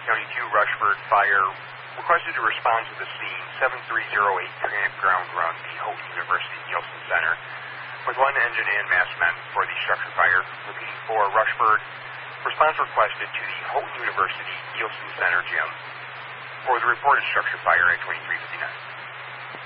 County 2 Rushford Fire requested to respond to the scene 7308 Campground Run, the Houghton University Nielsen Center, with one engine and mass men for the structure fire. Repeating for Rushford, response requested to the Houghton University Nielsen Center gym for the reported structure fire at 2359.